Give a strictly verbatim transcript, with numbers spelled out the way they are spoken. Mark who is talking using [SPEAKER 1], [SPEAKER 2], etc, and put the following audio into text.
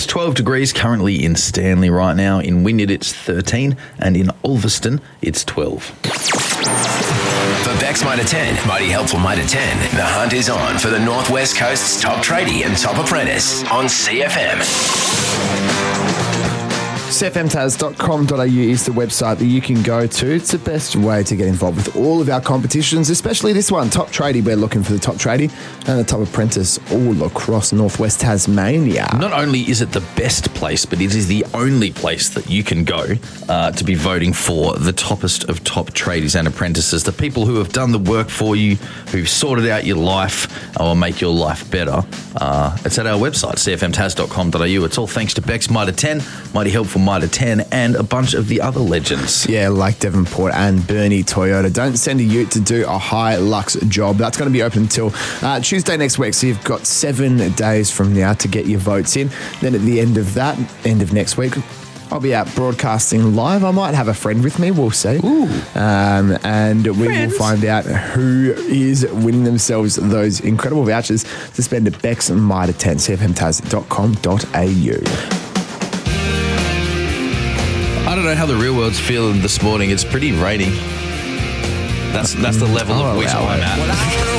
[SPEAKER 1] It's twelve degrees currently in Stanley right now. In Wynyard, it's thirteen, and in Ulverston, it's twelve.
[SPEAKER 2] For Beck's Mitre ten, Mighty Helpful Mitre ten, the hunt is on for the Northwest Coast's top tradie and top apprentice on C F M.
[SPEAKER 3] C F M tas dot com dot a u is the website that you can go to. It's the best way to get involved with all of our competitions, especially this one, Top Tradie. We're looking for the top tradie and the top apprentice all across Northwest Tasmania.
[SPEAKER 1] Not only is it the best place, but it is the only place that you can go uh, to be voting for the toppest of top tradies and apprentices, the people who have done the work for you, who've sorted out your life or make your life better. Uh, it's at our website, C F M tas dot com dot a u. It's all thanks to Beck's Mitre ten, Mighty Helpful Mitre ten, and a bunch of the other legends.
[SPEAKER 3] Yeah, like Devonport and Bernie Toyota. Don't send a ute to do a high-lux job. That's going to be open until uh, Tuesday next week, so you've got seven days from now to get your votes in. Then at the end of that, end of next week, I'll be out broadcasting live. I might have a friend with me, we'll see.
[SPEAKER 1] Ooh.
[SPEAKER 3] Um, and we
[SPEAKER 1] Friends.
[SPEAKER 3] will find out who is winning themselves those incredible vouchers to spend at Beck's Mitre ten, C F M tas dot com dot a u.
[SPEAKER 1] I don't know how the real world's feeling this morning. It's pretty rainy. That's that's the level
[SPEAKER 3] Oh,
[SPEAKER 1] of which
[SPEAKER 3] wow.
[SPEAKER 1] I'm at.
[SPEAKER 4] Well, I